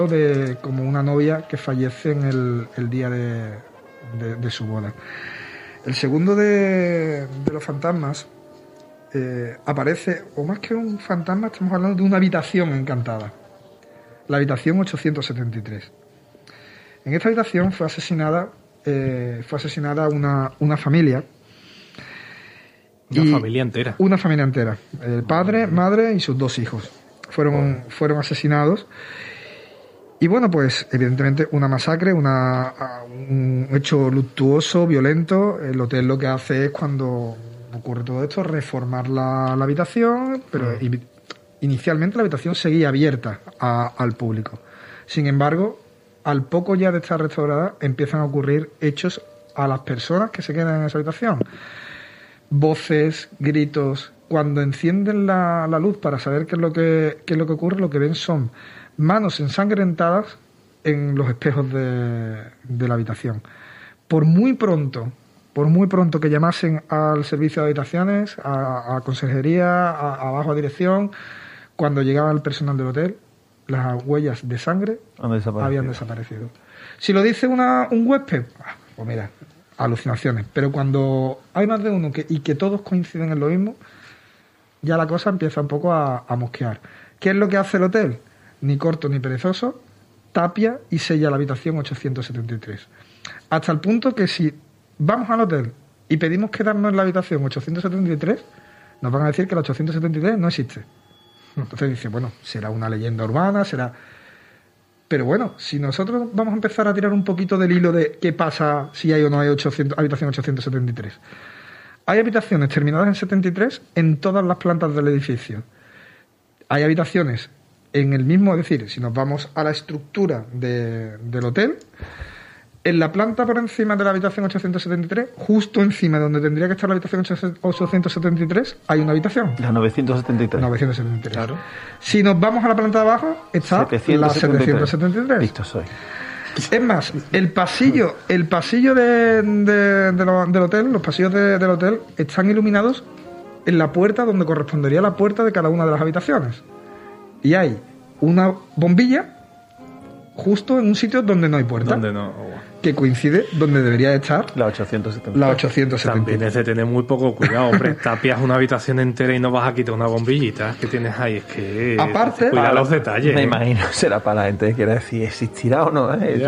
de como una novia que fallece en el día de su boda. El segundo de los fantasmas aparece, o más que un fantasma, estamos hablando de una habitación encantada. La habitación 873. En esta habitación fue asesinada una familia. Una familia entera. Una familia entera. El padre, madre y sus 2 hijos. Fueron asesinados. Y bueno, pues evidentemente una masacre, un hecho luctuoso, violento. El hotel lo que hace es, cuando ocurre todo esto, reformar la habitación, pero inicialmente la habitación seguía abierta al público. Sin embargo, al poco ya de estar restaurada, empiezan a ocurrir hechos a las personas que se quedan en esa habitación. Voces, gritos. Cuando encienden la luz para saber qué es lo que ocurre, lo que ven son manos ensangrentadas en los espejos de la habitación. Por muy pronto que llamasen al servicio de habitaciones, a conserjería, abajo a dirección, cuando llegaba el personal del hotel, las huellas de sangre habían desaparecido. Si lo dice un huésped, pues mira, alucinaciones. Pero cuando hay más de uno y que todos coinciden en lo mismo, ya la cosa empieza un poco a mosquear. ¿Qué es lo que hace el hotel? Ni corto ni perezoso, tapia y sella la habitación 873. Hasta el punto que si vamos al hotel y pedimos quedarnos en la habitación 873, nos van a decir que la 873 no existe. Entonces dice, bueno, será una leyenda urbana, será... Pero bueno, si nosotros vamos a empezar a tirar un poquito del hilo de qué pasa si hay o no hay habitación 873. Hay habitaciones terminadas en 73 en todas las plantas del edificio. Hay habitaciones en el mismo, es decir, si nos vamos a la estructura del hotel, en la planta por encima de la habitación 873, justo encima de donde tendría que estar la habitación 873, hay una habitación. La 973. 973. Claro. Si nos vamos a la planta de abajo, está la 773. Listo soy. Es más, el pasillo del hotel, los pasillos del hotel están iluminados en la puerta donde correspondería la puerta de cada una de las habitaciones. Y hay una bombilla justo en un sitio donde no hay puerta. Donde no. Que coincide donde debería estar la 870. La 870. También es de tener muy poco cuidado, hombre. Tapias una habitación entera y no vas a quitar una bombillita que tienes ahí. Es que aparte, cuida los detalles. Me imagino, será para la gente que quiera decir existirá o no.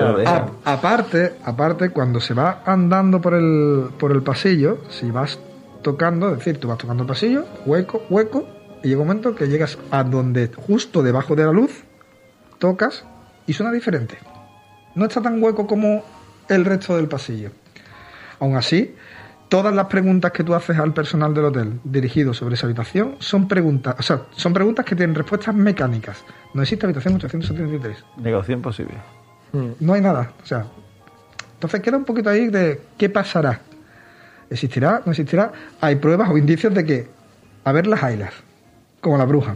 Aparte, cuando se va andando por el pasillo, si vas tocando, es decir, tú vas tocando el pasillo, hueco, y llega un momento que llegas a donde justo debajo de la luz tocas y suena diferente. No está tan hueco como el resto del pasillo. Aún así, todas las preguntas que tú haces al personal del hotel dirigidos sobre esa habitación son preguntas que tienen respuestas mecánicas. No existe habitación 873. Negocio imposible. No hay nada. O sea, entonces queda un poquito ahí de qué pasará. ¿Existirá? ¿No existirá? Hay pruebas o indicios de que a ver las haylas, como la bruja.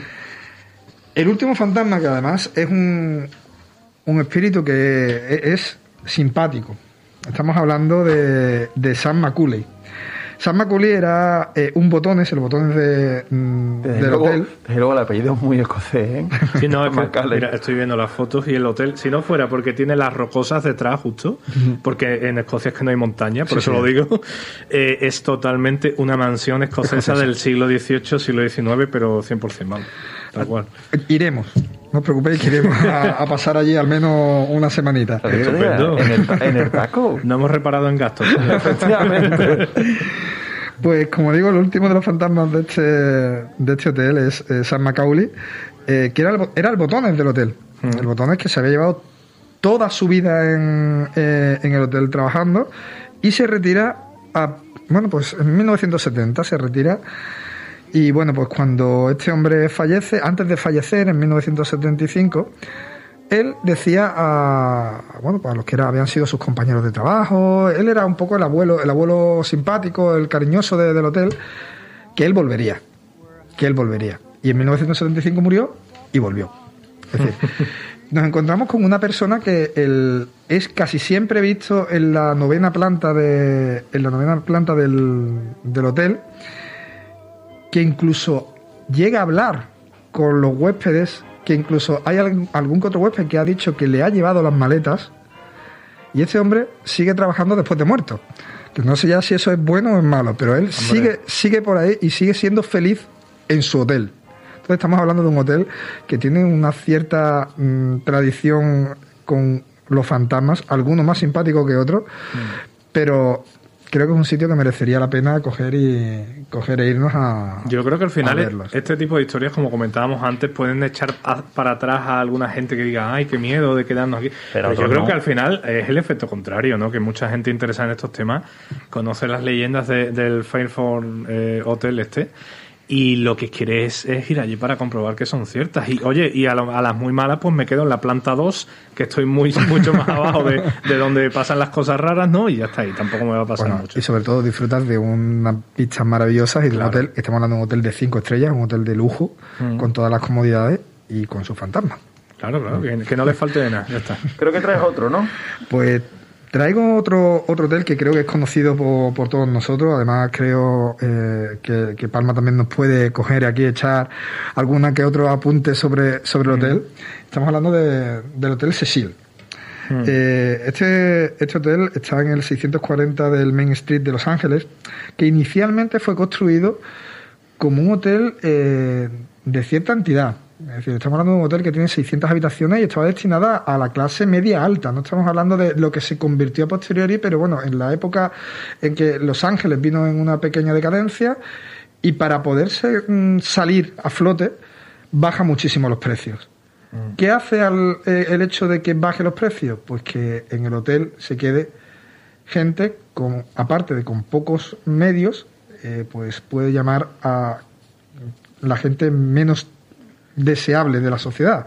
El último fantasma, que además es un espíritu que es simpático. Estamos hablando de Sam Macaulay. Sam Macaulay era un botones, el botones del hotel. Desde luego el apellido es muy escocés, ¿eh? Sí, no, mira, estoy viendo las fotos y el hotel, si no fuera porque tiene las rocosas detrás justo, porque en Escocia es que no hay montaña, por eso lo digo, es totalmente una mansión escocesa del siglo XVIII, siglo XIX, pero 100% mal, tal cual. Iremos. No os preocupéis, que iremos a pasar allí al menos una semanita. Estupendo. En el taco. No hemos reparado en gastos. Efectivamente. Pues como digo, el último de los fantasmas de este hotel es Sam Macaulay, que era el botones del hotel. El botones que se había llevado toda su vida en el hotel trabajando y se retira en 1970 se retira. Y bueno, pues cuando este hombre fallece, antes de fallecer en 1975, él decía a los que habían sido sus compañeros de trabajo, él era un poco el abuelo simpático, el cariñoso del hotel, que él volvería. Y en 1975 murió y volvió. Es decir, nos encontramos con una persona que es casi siempre visto en la novena planta del hotel, que incluso llega a hablar con los huéspedes que incluso hay algún que otro huésped que ha dicho que le ha llevado las maletas y este hombre sigue trabajando después de muerto. Que no sé ya si eso es bueno o es malo, pero él sigue por ahí y sigue siendo feliz en su hotel. Entonces estamos hablando de un hotel que tiene una cierta tradición con los fantasmas, algunos más simpáticos que otros, pero creo que es un sitio que merecería la pena coger e irnos a Yo creo que al final verlos. este tipo de historias, como comentábamos antes, pueden echar para atrás a alguna gente que diga, ay, qué miedo de quedarnos aquí. Pero yo creo que al final es el efecto contrario, ¿no? Que mucha gente interesada en estos temas conoce las leyendas del Fairphone Hotel y lo que quiere es ir allí para comprobar que son ciertas. Y oye, y a las muy malas pues me quedo en la planta 2, que estoy mucho más abajo de donde pasan las cosas raras, ¿no? Y ya está ahí, tampoco me va a pasar mucho. Y sobre todo disfrutas de unas pistas maravillosas y de un hotel, estamos hablando de un hotel de 5 estrellas, un hotel de lujo, con todas las comodidades y con sus fantasmas. Claro, que no le falte de nada, ya está. Creo que traes otro, ¿no? Pues traigo otro hotel que creo que es conocido por todos nosotros. Además creo que Palma también nos puede coger aquí, echar alguna que otro apunte sobre el hotel. Estamos hablando del Hotel Cecil. Este hotel está en el 640 del Main Street de Los Ángeles, que inicialmente fue construido como un hotel de cierta entidad. Es decir, estamos hablando de un hotel que tiene 600 habitaciones y estaba destinada a la clase media alta. No estamos hablando de lo que se convirtió a posteriori, pero bueno, en la época en que Los Ángeles vino en una pequeña decadencia y para poderse salir a flote, baja muchísimo los precios. ¿Qué hace el hecho de que baje los precios? Pues que en el hotel se quede gente, aparte de con pocos medios, pues puede llamar a la gente menos deseable de la sociedad.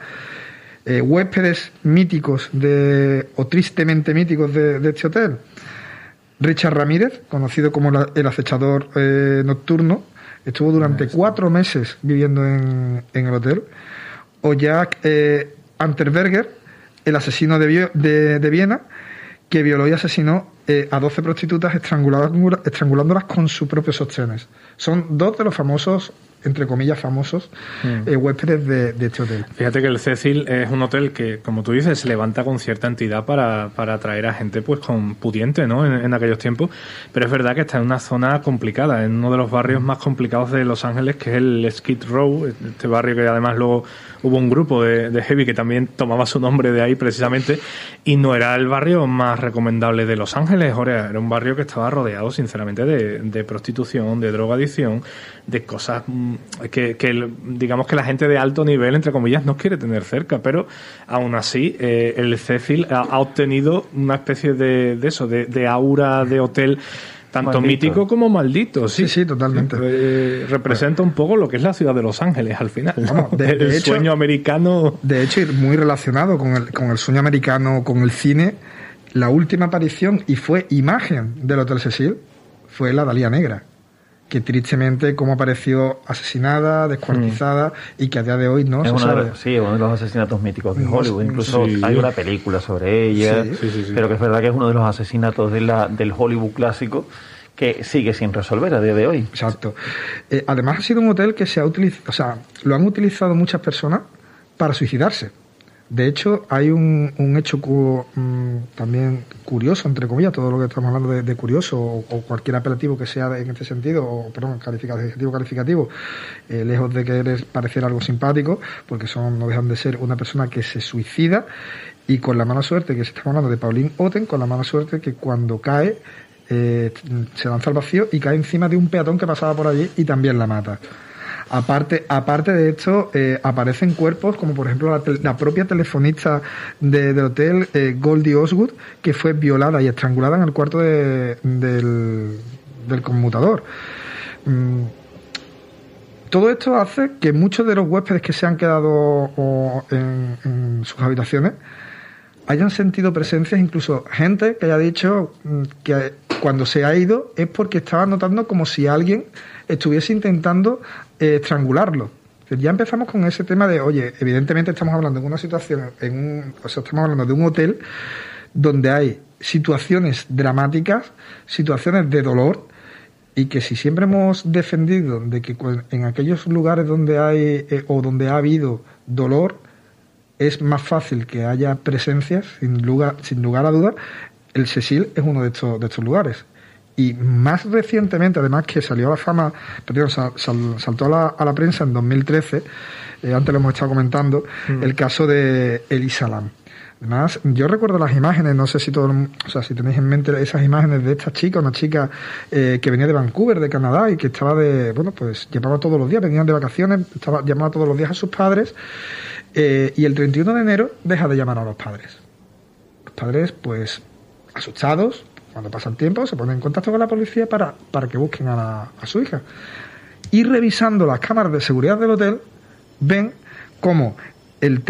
Huéspedes míticos o tristemente míticos de este hotel: Richard Ramírez, conocido como el acechador nocturno, estuvo durante 4 meses viviendo en el hotel. O Jack Unterberger, el asesino de Viena, que violó y asesinó a 12 prostitutas estrangulándolas con sus propios sostenes. Son 2 de los famosos, entre comillas famosos, huéspedes de este hotel. Fíjate que el Cecil es un hotel que, como tú dices, se levanta con cierta entidad para atraer a gente pues con pudiente, ¿no? En aquellos tiempos, pero es verdad que está en una zona complicada, en uno de los barrios más complicados de Los Ángeles, que es el Skid Row, este barrio que además luego hubo un grupo de heavy que también tomaba su nombre de ahí precisamente, y no era el barrio más recomendable de Los Ángeles. Ahora era un barrio que estaba rodeado sinceramente de prostitución, de drogadicción, de cosas que digamos que la gente de alto nivel, entre comillas, no quiere tener cerca, pero aún así el Cecil ha obtenido una especie de aura de hotel tanto maldito, mítico como maldito. Sí, totalmente. Representa un poco lo que es la ciudad de Los Ángeles al final, ¿no? Vamos, el hecho, sueño americano. De hecho, muy relacionado con el sueño americano, con el cine, la última aparición y fue imagen del Hotel Cecil fue la Dalia Negra, que tristemente como apareció asesinada, descuartizada y que a día de hoy no se sabe. Sí, uno de los asesinatos míticos de Hollywood. Incluso hay una película sobre ella, pero que es verdad que es uno de los asesinatos del Hollywood clásico que sigue sin resolver a día de hoy. Exacto. Además ha sido un hotel que se ha utilizado, lo han utilizado muchas personas para suicidarse. De hecho, hay un hecho también curioso, entre comillas, todo lo que estamos hablando de curioso o cualquier apelativo que sea en este sentido, calificativo, lejos de querer parecer algo simpático, porque no dejan de ser una persona que se suicida y con la mala suerte, que estamos hablando de Pauline Otten, con la mala suerte que cuando cae se lanza al vacío y cae encima de un peatón que pasaba por allí y también la mata. Aparte de esto, aparecen cuerpos como por ejemplo la propia telefonista del hotel, Goldie Osgood, que fue violada y estrangulada en el cuarto del conmutador. Todo esto hace que muchos de los huéspedes que se han quedado en sus habitaciones hayan sentido presencias, incluso gente que haya dicho que cuando se ha ido es porque estaba notando como si alguien estuviese intentando estrangularlo. Ya empezamos con ese tema de, oye, evidentemente estamos hablando de una situación, estamos hablando de un hotel donde hay situaciones dramáticas, situaciones de dolor, y que si siempre hemos defendido de que en aquellos lugares donde hay o donde ha habido dolor, es más fácil que haya presencias, sin lugar a dudas. El Cecil es uno de estos lugares. Y más recientemente, además, que salió a la fama, saltó a la prensa en 2013, antes lo hemos estado comentando, el caso de Elisa Lam. Además, yo recuerdo las imágenes, no sé si si tenéis en mente esas imágenes de esta chica, una chica que venía de Vancouver, de Canadá, y que estaba llamaba todos los días, venían de vacaciones, llamaba todos los días a sus padres, y el 31 de enero deja de llamar a los padres. Los padres, pues, asustados, cuando pasa el tiempo, se ponen en contacto con la policía para que busquen a su hija. Y revisando las cámaras de seguridad del hotel, ven como el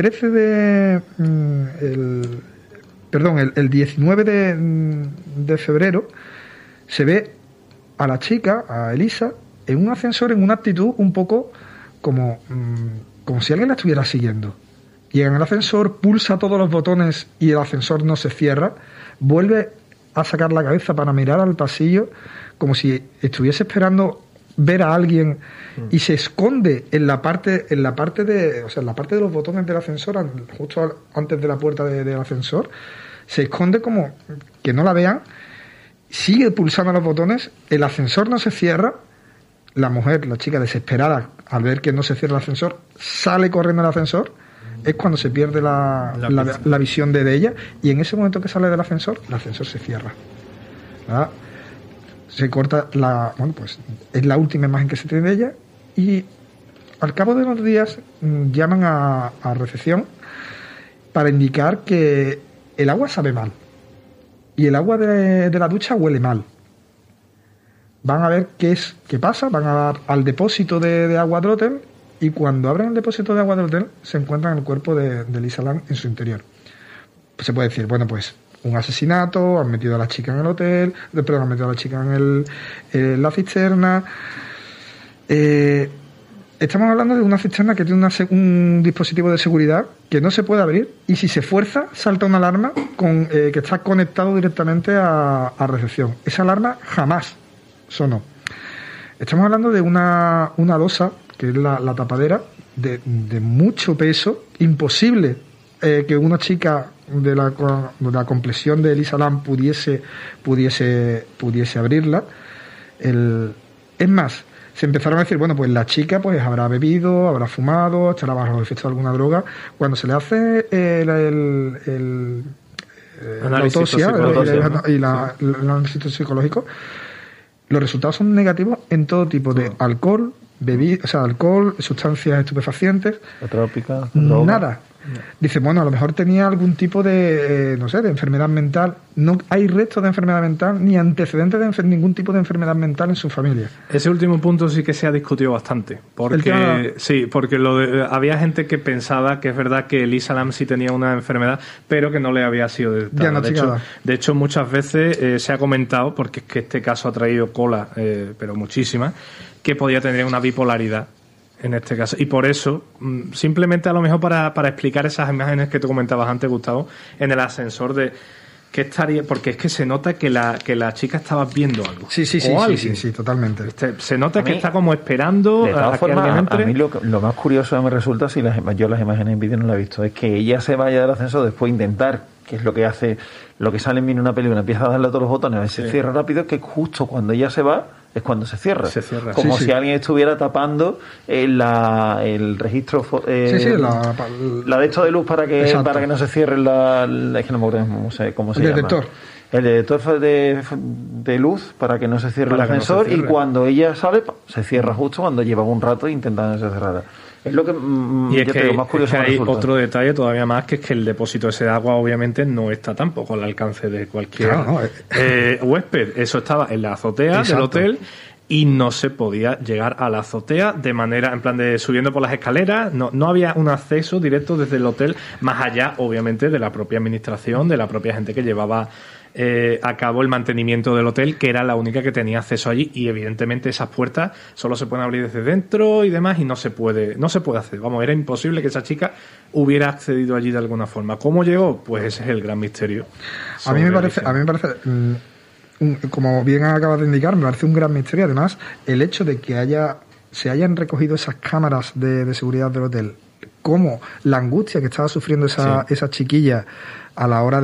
19 de febrero se ve a la chica, a Elisa, en un ascensor en una actitud un poco como si alguien la estuviera siguiendo. Llega en el ascensor, pulsa todos los botones y el ascensor no se cierra, vuelve a sacar la cabeza para mirar al pasillo como si estuviese esperando ver a alguien, y se esconde en la parte de los botones del ascensor, justo antes de la puerta del ascensor, se esconde como que no la vean, sigue pulsando los botones, el ascensor no se cierra, la chica desesperada al ver que no se cierra el ascensor, sale corriendo del ascensor, es cuando se pierde la visión de ella, y en ese momento que sale del ascensor, el ascensor se cierra, ¿verdad? Se corta es la última imagen que se tiene de ella, y al cabo de unos días llaman a recepción para indicar que el agua sabe mal y el agua de la ducha huele mal. Van a ver qué pasa, van a dar al depósito de agua del hotel, y cuando abren el depósito de agua del hotel se encuentran el cuerpo de Elisa Lam en su interior. Pues se puede decir, un asesinato, han metido a la chica en el hotel, han metido a la chica en la cisterna. Estamos hablando de una cisterna que tiene un dispositivo de seguridad que no se puede abrir, y si se fuerza salta una alarma que está conectado directamente a recepción. Esa alarma jamás sonó. Estamos hablando de una losa, que es la tapadera, de mucho peso, imposible que una chica de la complexión de Elisa Lam pudiese abrirla. Es más, se empezaron a decir, la chica pues habrá bebido, habrá fumado, estará bajo los efectos de alguna droga. Cuando se le hace la autopsia y el análisis psicológico, los resultados son negativos en todo tipo de alcohol, alcohol, sustancias estupefacientes, nada. Dice, a lo mejor tenía algún tipo de enfermedad mental. No hay restos de enfermedad mental ni antecedentes de ningún tipo de enfermedad mental en su familia. Ese último punto sí que se ha discutido bastante, porque había gente que pensaba que es verdad que Elisa Lam sí tenía una enfermedad, pero que no le había sido detectada. De hecho, muchas veces se ha comentado, porque es que este caso ha traído cola, pero muchísima, que podía tener una bipolaridad en este caso, y por eso, simplemente a lo mejor para explicar esas imágenes que tú comentabas antes, Gustavo, en el ascensor de que estaría, porque es que se nota que la chica estaba viendo algo. Sí, totalmente. Se nota que está como esperando de todas a formas, que alguien entre. A mí lo más curioso me resulta, yo las imágenes en vídeo no las he visto, es que ella se vaya del ascensor después de intentar, que es lo que hace, lo que sale en una película, empieza a darle a todos los botones, a ver si se cierra rápido, que justo cuando ella se va es cuando se cierra. Como si alguien estuviera tapando el registro, la de esto de luz para que no se cierre es que no me acuerdo cómo se llama. Detector. El detector de luz para que no se cierre el ascensor, y cuando ella sale se cierra justo cuando lleva un rato intentando que se cerrara. Es lo que más curioso. Es que hay otro detalle todavía más, que es que el depósito ese de agua obviamente no está tampoco al alcance de cualquier huésped. Eso estaba en la azotea del hotel, y no se podía llegar a la azotea de manera, en plan de subiendo por las escaleras, no había un acceso directo desde el hotel, más allá obviamente de la propia administración, de la propia gente que llevaba a cabo el mantenimiento del hotel, que era la única que tenía acceso allí, y evidentemente esas puertas solo se pueden abrir desde dentro y demás, y no se puede hacer. Era imposible que esa chica hubiera accedido allí de alguna forma. ¿Cómo llegó? Pues ese es el gran misterio. A mí me parece como bien acabas de indicar, me parece un gran misterio. Además, el hecho de que se hayan recogido esas cámaras de seguridad del hotel cómo la angustia que estaba sufriendo esa chiquilla a la hora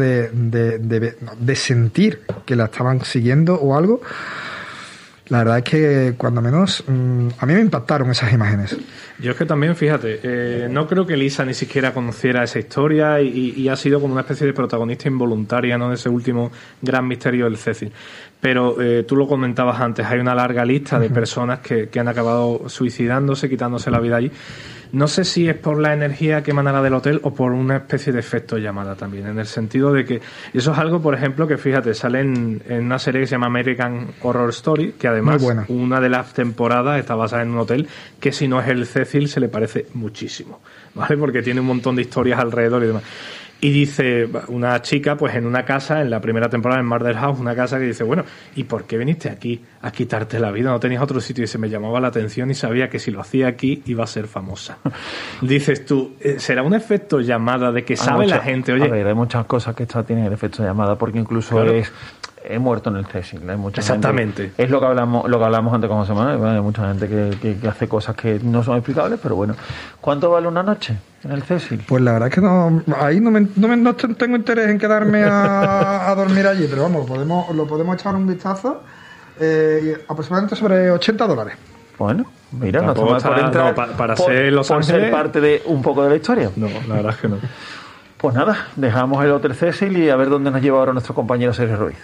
de sentir que la estaban siguiendo o algo. La verdad es que, cuando menos, a mí me impactaron esas imágenes. Yo es que también, fíjate, no creo que Lisa ni siquiera conociera esa historia y ha sido como una especie de protagonista involuntaria, ¿no?, de ese último gran misterio del Cecil. Pero tú lo comentabas antes, hay una larga lista de personas que han acabado suicidándose, quitándose la vida allí. No sé si es por la energía que emanará del hotel o por una especie de efecto llamada también, en el sentido de que eso es algo, por ejemplo, que fíjate, sale en una serie que se llama American Horror Story, que además una de las temporadas está basada en un hotel que, si no es el Cecil, se le parece muchísimo, ¿vale? Porque tiene un montón de historias alrededor y demás. Y dice una chica, pues en una casa, en la primera temporada en Murder House, una casa que dice, bueno, ¿y por qué viniste aquí a quitarte la vida? ¿No tenías otro sitio? Y se me llamaba la atención y sabía que si lo hacía aquí iba a ser famosa. Dices tú, ¿será un efecto llamada de que sabe la gente? Oye, a ver, hay muchas cosas que tienen el efecto llamada, porque incluso he muerto en el Cecil. Hay mucha exactamente. Gente, es lo que hablamos antes con José Manuel. Hay mucha gente que hace cosas que no son explicables, pero bueno. ¿Cuánto vale una noche en el Cecil? Pues la verdad es que no, ahí no tengo interés en quedarme a dormir allí, pero vamos, lo podemos echar un vistazo. Aproximadamente sobre $80. Bueno, mira, no tampoco está mal por entrar, para ser Los Ángeles, ser parte de un poco de la historia. No, la verdad es que no. Pues nada, dejamos el Hotel Cecil y a ver dónde nos lleva ahora nuestro compañero Sergio Ruiz.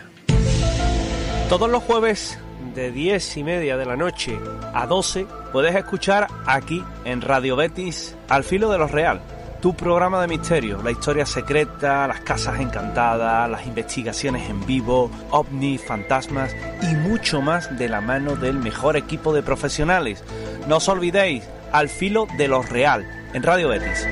Todos los jueves de 10:30 de la noche a 12 puedes escuchar aquí en Radio Betis Al Filo de lo Real, tu programa de misterio, la historia secreta, las casas encantadas, las investigaciones en vivo, ovnis, fantasmas y mucho más, de la mano del mejor equipo de profesionales. No os olvidéis, Al Filo de lo Real, en Radio Betis.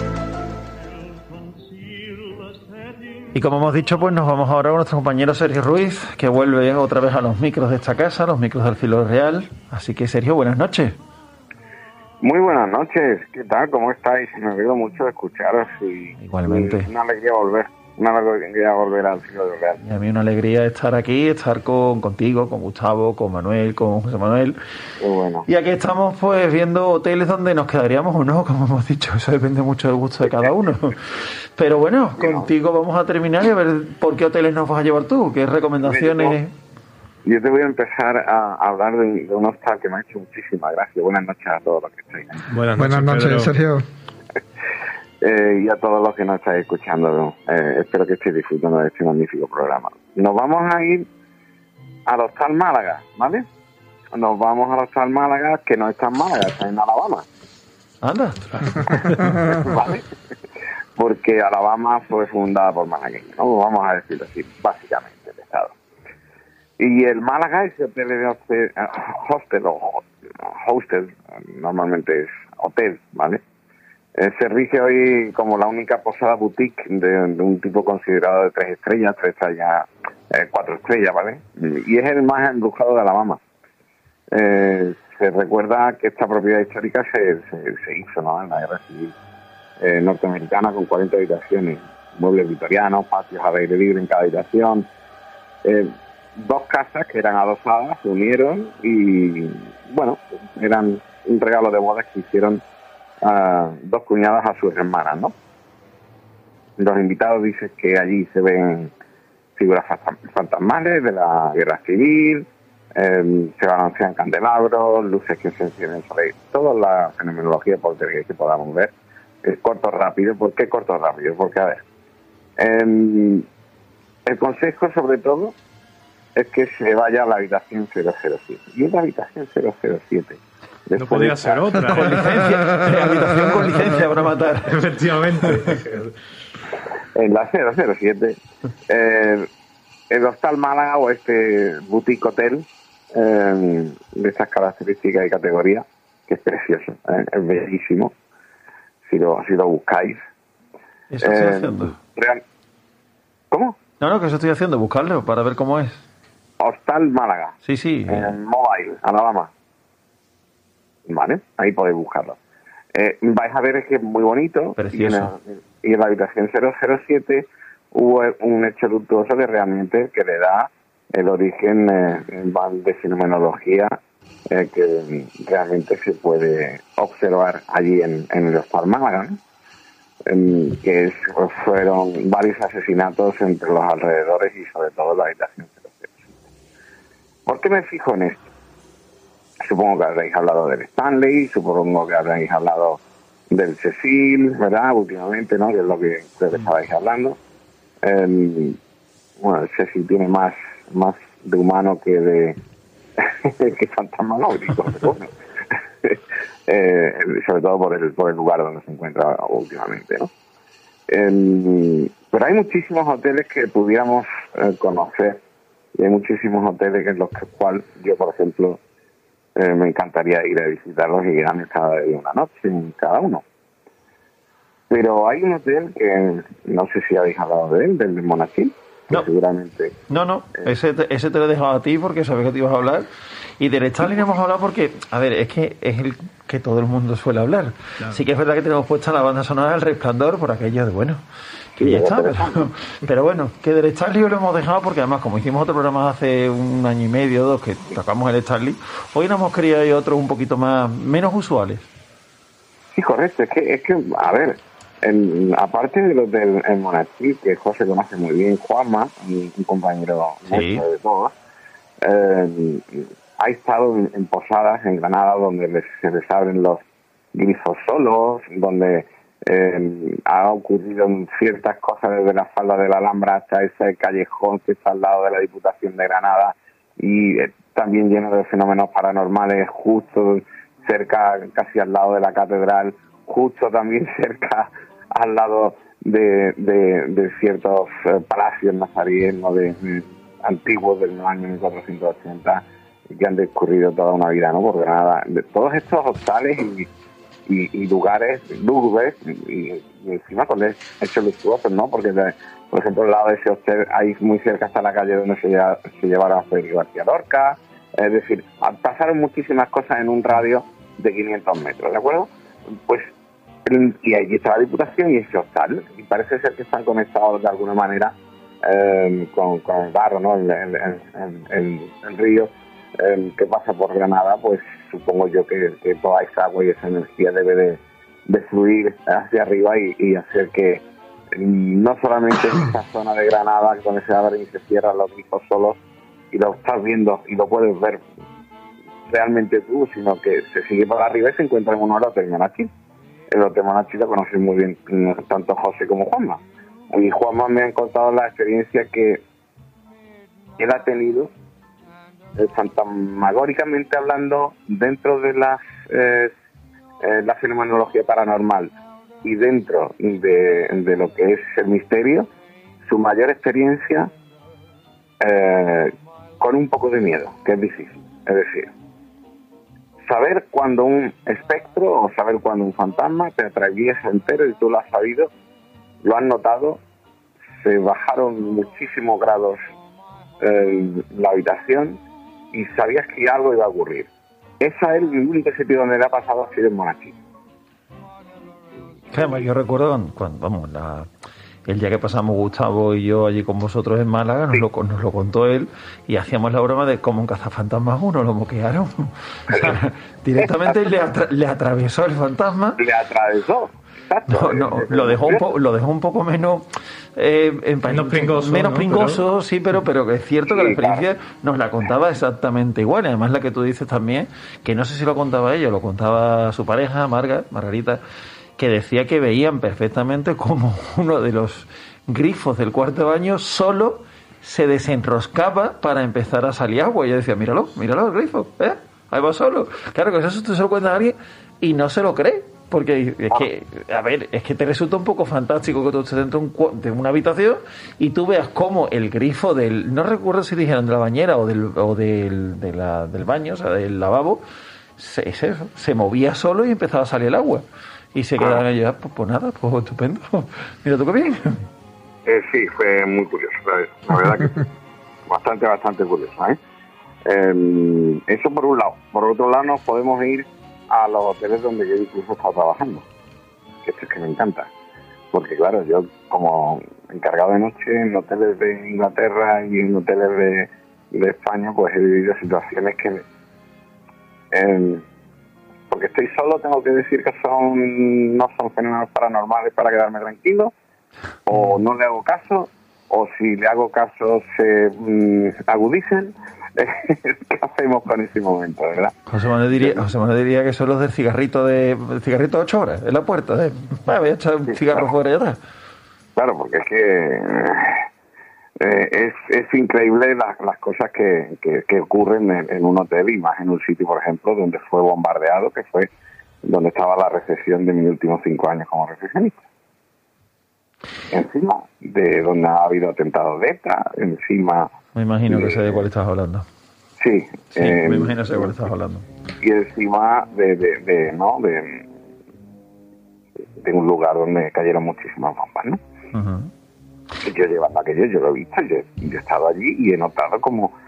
Y como hemos dicho, pues nos vamos ahora con nuestro compañero Sergio Ruiz, que vuelve otra vez a los micros de esta casa, los micros del Filo Real. Así que, Sergio, buenas noches. Muy buenas noches, ¿qué tal? ¿Cómo estáis? Me alegro mucho de escucharos y igualmente. Una alegría volver al Filo Real. Y a mí una alegría estar aquí, estar contigo, con Gustavo, con Manuel, con José Manuel. Qué bueno. Y aquí estamos pues viendo hoteles donde nos quedaríamos o no, como hemos dicho, eso depende mucho del gusto de cada uno. Pero bueno, contigo vamos a terminar y a ver por qué hoteles nos vas a llevar tú, qué recomendaciones. Yo te voy a empezar a hablar de un hostal que me ha hecho muchísima gracia. Buenas noches a todos los que estáis ahí. Buenas noches, Sergio. Y a todos los que nos estáis escuchando. Espero que estéis disfrutando de este magnífico programa. Nos vamos a ir al Hostal Málaga, ¿vale? Nos vamos al Hostal Málaga, que no está en Málaga, está en Alabama. Anda. ¿Vale? Porque Alabama fue fundada por malagueños, ¿no? Vamos a decirlo así, básicamente, el Estado. Y el Málaga, ese hotel de hostel, normalmente es hotel, ¿vale? Se rige hoy como la única posada boutique de un tipo considerado de 3 estrellas, 4 estrellas, ¿vale? Y es el más embrujado de Alabama. Se recuerda que esta propiedad histórica se hizo, ¿no?, en la guerra civil norteamericana, con 40 habitaciones, muebles victorianos, patios al aire libre en cada habitación. 2 casas que eran adosadas se unieron y, bueno, eran un regalo de bodas que hicieron 2 cuñadas a sus hermanas, ¿no? Los invitados dicen que allí se ven figuras fantasmales de la guerra civil, se balancean candelabros, luces que se encienden sobre toda la fenomenología poltergeist que podamos ver. Corto rápido. ¿Por qué corto rápido? Porque, a ver, el consejo sobre todo es que se vaya a la habitación 007. Y es la habitación 007. No podía ser otra. Con licencia, habitación con licencia para matar. Efectivamente. En la 007, el Hostal Málaga, o este boutique hotel de estas características y categorías, que es precioso, es bellísimo, si lo buscáis. ¿Eso estoy haciendo? ¿Cómo? No, que eso estoy haciendo, buscarlo para ver cómo es. Hostal Málaga. Sí. En Mobile, Alabama. Vale, ahí podéis buscarlo. Vais a ver que es muy bonito. Precioso. Y en la habitación 007 hubo un hecho luctuoso que realmente le da el origen de fenomenología que realmente se puede observar allí en el Hostal Málaga, ¿no? Fueron varios asesinatos entre los alrededores y sobre todo la habitación 007. ¿Por qué me fijo en esto? Supongo que habréis hablado del Stanley, supongo que habréis hablado del Cecil, ¿verdad? Últimamente, ¿no? Que es lo que estabais hablando. Bueno, el Cecil tiene más de humano que de que fantasma nódico, pero bueno. Sobre todo por el lugar donde se encuentra últimamente, ¿no? Pero hay muchísimos hoteles que pudiéramos conocer, y hay muchísimos hoteles en los cuales yo, por ejemplo, me encantaría ir a visitarlos y quedarme cada día una noche en cada uno. Pero hay un hotel que no sé si habéis hablado de él, del de Monachil. No. Seguramente. No. Ese te lo he dejado a ti porque sabía que te ibas a hablar. Y del Stanley no hemos hablado porque, a ver, es que es el que todo el mundo suele hablar. Claro. Sí que es verdad que tenemos puesta la banda sonora del Resplandor por aquello de, bueno, que sí, ya está. Pero bueno, que del Stanley lo hemos dejado porque además, como hicimos otro programa hace un año y medio o dos que tocamos el Stanley, hoy nos hemos querido ir otros un poquito menos usuales. Sí, correcto. Es que a ver, aparte de los del Monachil, que José conoce muy bien, Juanma, un compañero nuestro de todos, ha estado en posadas en Granada donde se les abren los grifos solos, donde ha ocurrido ciertas cosas desde la falda de la Alhambra hasta ese callejón que está al lado de la Diputación de Granada y también lleno de fenómenos paranormales justo cerca, casi al lado de la catedral, justo también cerca al lado de ciertos palacios nazaríes antiguos del año 1480 que han discurrido toda una vida, ¿no? Por Granada. De todos estos hostales y lugares lúgubres y encima con hechos luctuosos, ¿no? Porque, por ejemplo, al lado de ese hostel, ahí muy cerca está la calle donde se llevaron a Federico García Lorca. Es decir, pasaron muchísimas cosas en un radio de 500 metros, ¿de acuerdo? Pues, y allí está la Diputación y ese hostal, y parece ser que están conectados de alguna manera con el barro, ¿no? El río que pasa por Granada, pues supongo yo que toda esa agua y esa energía debe de fluir hacia arriba y hacer que no solamente en esta zona de Granada donde se abren y se cierran los grifos solos y lo estás viendo y lo puedes ver realmente tú, sino que se sigue para arriba y se encuentra en un hotel Monachil. El hotel Monachil lo conocen muy bien tanto José como Juanma. Y Juanma me han contado la experiencia que él ha tenido fantasmagóricamente hablando dentro de la fenomenología paranormal y dentro de lo que es el misterio, su mayor experiencia con un poco de miedo, que es difícil. Es decir, saber cuando un espectro o saber cuando un fantasma te atraviesa entero y tú lo has sabido, lo has notado, se bajaron muchísimos grados la habitación y sabías que algo iba a ocurrir. Esa es el único sitio donde le ha pasado así de Monachil. Además, yo recuerdo cuando el día que pasamos Gustavo y yo allí con vosotros en Málaga, nos lo contó él y hacíamos la broma de cómo un cazafantasmas uno lo moquearon. O sea, directamente le atravesó el fantasma. Le atravesó. Exacto. No, lo dejó un poco menos menos pringoso, pero... sí, pero es cierto que la experiencia nos la contaba exactamente igual. Además, la que tú dices también, que no sé si lo contaba ella, lo contaba su pareja, Margarita, que decía que veían perfectamente como uno de los grifos del cuarto de baño solo se desenroscaba para empezar a salir agua. Y yo decía, míralo el grifo, ahí va solo. Claro que eso se lo cuenta a alguien y no se lo cree. Porque es que, a ver, es que te resulta un poco fantástico que tú estés dentro de una habitación y tú veas cómo el grifo no recuerdo si dijeron de la bañera o del baño, o sea, del lavabo, se movía solo y empezaba a salir el agua. Y se quedaban allí, pues nada, pues estupendo. Mira tú qué bien. Sí, fue muy curioso, la verdad que bastante curioso, eso por un lado. Por otro lado, nos podemos ir a los hoteles donde yo incluso he estado trabajando, que esto es que me encanta, porque claro, yo como encargado de noche en hoteles de Inglaterra y en hoteles de España, pues he vivido situaciones porque estoy solo, tengo que decir que no son fenómenos paranormales para quedarme tranquilo, o no le hago caso, o si le hago caso se agudicen. ¿Qué hacemos con ese momento, verdad? José Manuel diría que son los del cigarrito de 8 horas en la puerta. Voy a echar un cigarro fuera y atrás. Claro, porque es que es increíble las cosas que ocurren en un hotel y más en un sitio, por ejemplo, donde fue bombardeado, que fue donde estaba la recepción de mis últimos 5 años como recepcionista. Encima de donde ha habido atentados de ETA, encima... Me imagino que sé de cuál estás hablando. Sí. Me imagino que sé de cuál estás hablando. Y encima de un lugar donde cayeron muchísimas bombas, ¿no? Uh-huh. Yo llevando aquello, yo lo he visto, yo he estado allí y he notado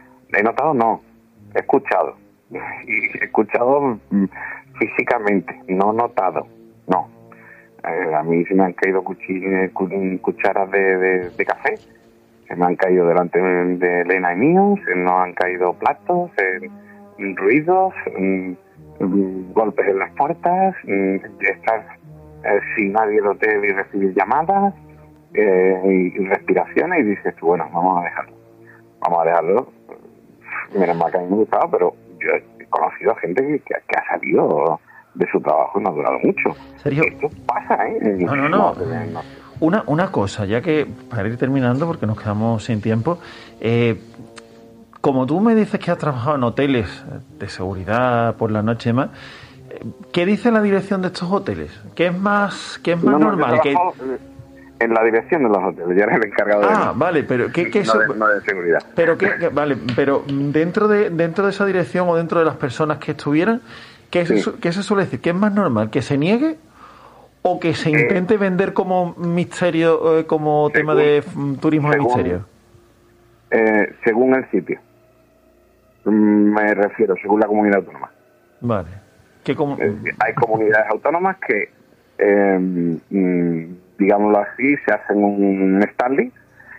he escuchado. Y he escuchado físicamente, no notado, no. A mí se me han caído cucharas de café, se me han caído delante de Elena y mío, se nos han caído platos, ruidos, golpes en las puertas, estar sin nadie del hotel y recibir llamadas y respiraciones, y dices tú, bueno, vamos a dejarlo. Menos mal que a mí me gustaba, pero yo he conocido a gente que ha salido de su trabajo y no ha durado mucho. ¿Serio? Esto pasa, No. Una cosa, ya que para ir terminando, porque nos quedamos sin tiempo, como tú me dices que has trabajado en hoteles de seguridad por la noche y más, ¿qué dice la dirección de estos hoteles? ¿Qué es más normal? En la dirección de los hoteles, ya eres el encargado de... Vale, pero ¿qué no de seguridad. Pero pero dentro de esa dirección o dentro de las personas que estuvieran, ¿qué se suele decir? ¿Qué es más normal? ¿Que se niegue o que se intente vender como misterio, como tema de turismo de misterio? Según el sitio. Me refiero, según la comunidad autónoma. Vale. Hay comunidades autónomas que, digámoslo así, se hacen un Stanley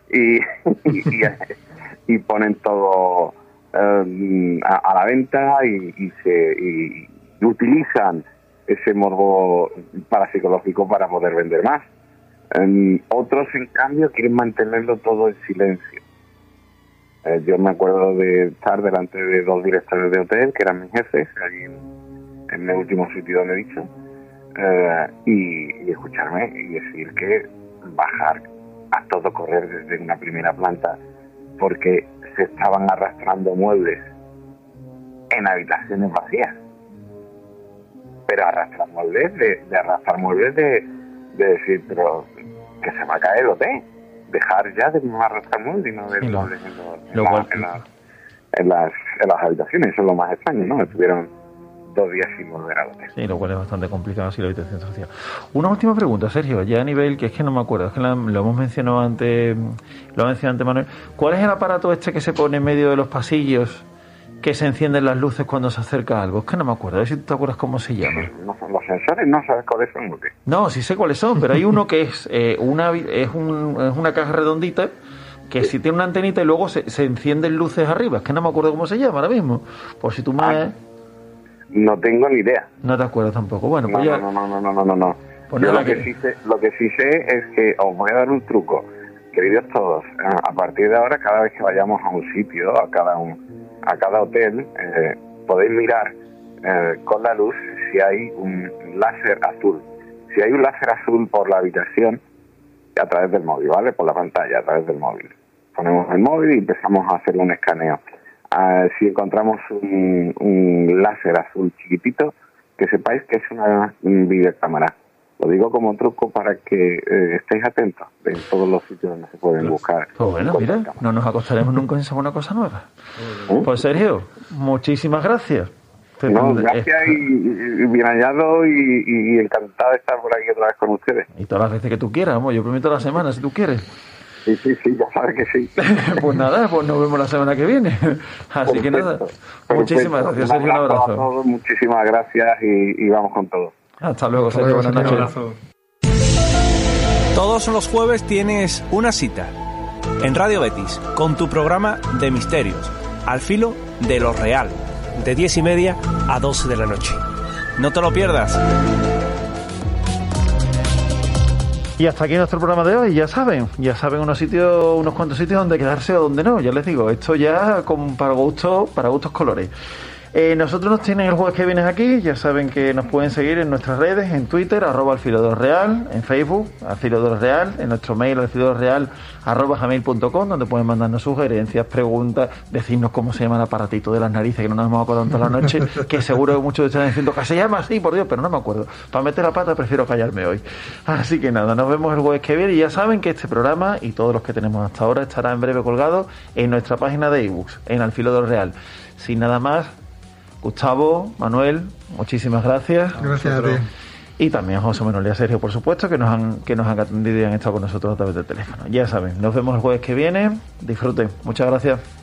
y ponen todo a la venta y utilizan ese morbo parapsicológico para poder vender más. Otros, en cambio, quieren mantenerlo todo en silencio. Yo me acuerdo de estar delante de 2 directores de hotel, que eran mis jefes, allí en el último sitio donde he dicho, y escucharme y decir que bajar a todo correr desde una primera planta porque se estaban arrastrando muebles en habitaciones vacías. Pero arrastrar muebles de decir, pero que se va a caer el hotel. Dejar ya de arrastrar muebles y no ver muebles en las habitaciones. Eso es lo más extraño, ¿no? Estuvieron 2 días sin volver al hotel. Sí, lo cual es bastante complicado así la habitación social. Una última pregunta, Sergio, ya a nivel, que es que no me acuerdo, es que lo hemos mencionado antes, Manuel. ¿Cuál es el aparato que se pone en medio de los pasillos que se encienden las luces cuando se acerca algo? Es que no me acuerdo, a ver si tú te acuerdas cómo se llama. No son los sensores, no sabes cuáles son. ¿O qué? No, sí sé cuáles son, pero hay uno que es una caja redondita que si tiene una antenita y luego se encienden luces arriba. Es que no me acuerdo cómo se llama ahora mismo. Por si tú me... No tengo ni idea. No te acuerdas tampoco. Bueno, pues no. Pues yo lo que sí sé es que os voy a dar un truco, queridos todos. A partir de ahora, cada vez que vayamos a un sitio, a cada hotel, podéis mirar con la luz si hay un láser azul. Si hay un láser azul por la habitación, a través del móvil, ¿vale? Por la pantalla, a través del móvil. Ponemos el móvil y empezamos a hacer un escaneo. Si encontramos un láser azul chiquitito, que sepáis que es una videocámara. Lo digo como truco para que estéis atentos en todos los sitios donde se pueden buscar. Pues bueno, mira, no nos acostaremos nunca en saber una cosa nueva. Pues Sergio, muchísimas gracias. Gracias y bien hallado y encantado de estar por aquí otra vez con ustedes. Y todas las veces que tú quieras, yo prometo la semana si tú quieres. Sí, ya sabes que sí. Pues nada, pues nos vemos la semana que viene. Así que nada, muchísimas gracias, Sergio, un abrazo. A todos, muchísimas gracias y vamos con todo. Hasta luego, Sergio, buenas noches. Un abrazo. Todos los jueves tienes una cita en Radio Betis con tu programa de misterios, Al Filo de lo Real, de 10:30 a 12 de la noche. No te lo pierdas. Y hasta aquí nuestro programa de hoy. Ya saben unos cuantos sitios donde quedarse o donde no. Ya les digo, esto ya para gustos colores. Nosotros nos tienen el jueves que viene aquí. Ya saben que nos pueden seguir en nuestras redes, en Twitter, @alfilodelosreal, en Facebook, alfilodelosreal, en nuestro mail, alfilodelosreal@gmail.com, donde pueden mandarnos sugerencias, preguntas, decirnos cómo se llama el aparatito de las narices, que no nos hemos acordado en toda la noche, que seguro que muchos están diciendo que se llama así, por Dios, pero no me acuerdo. Para meter la pata prefiero callarme hoy. Así que nada, nos vemos el jueves que viene y ya saben que este programa y todos los que tenemos hasta ahora estará en breve colgado en nuestra página de ebooks, en Al Filo del Real. Sin nada más, Gustavo, Manuel, muchísimas gracias. Gracias a ti. Y también a José Manuel y a Sergio, por supuesto, que nos han atendido y han estado con nosotros a través del teléfono. Ya saben, nos vemos el jueves que viene. Disfruten. Muchas gracias.